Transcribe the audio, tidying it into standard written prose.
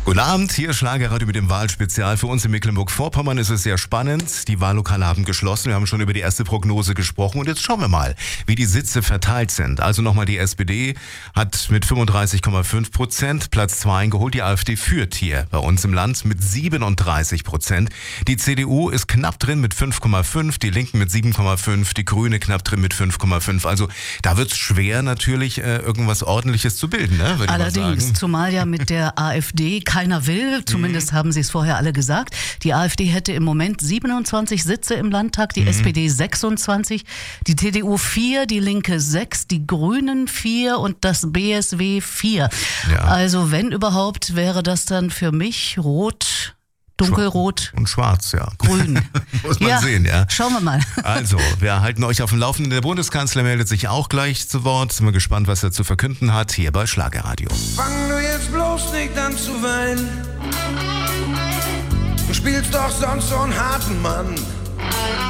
Guten Abend, hier Schlagerradio mit dem Wahlspezial. Für uns in Mecklenburg-Vorpommern ist es sehr spannend. Die Wahllokale haben geschlossen. Wir haben schon über die erste Prognose gesprochen. Und jetzt schauen wir mal, wie die Sitze verteilt sind. Also nochmal, die SPD hat mit 35,5% Platz 2 eingeholt. Die AfD führt hier bei uns im Land mit 37%. Die CDU ist knapp drin mit 5,5%, die Linken mit 7,5%, die Grüne knapp drin mit 5,5%. Also da wird es schwer natürlich irgendwas Ordentliches zu bilden, ne? Allerdings, zumal ja mit der AfD keiner will, zumindest haben sie es vorher alle gesagt. Die AfD hätte im Moment 27 Sitze im Landtag, die SPD 26, die CDU 4, die Linke 6, die Grünen 4 und das BSW 4. Ja. Also wenn überhaupt, wäre das dann für mich rot, dunkelrot und schwarz, ja. Grün. Muss man sehen, ja. Schauen wir mal. Also, wir halten euch auf dem Laufenden. Der Bundeskanzler meldet sich auch gleich zu Wort. Sind wir gespannt, was er zu verkünden hat, hier bei Schlagerradio. Fang du jetzt bloß nicht an zu weinen. Du spielst doch sonst so einen harten Mann.